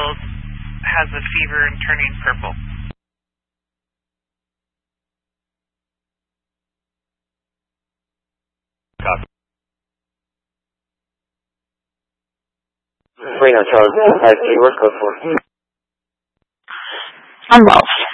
vitals, has a fever and turning purple. Copy. Reno, Charles, 5-3, what's code for? I'm lost.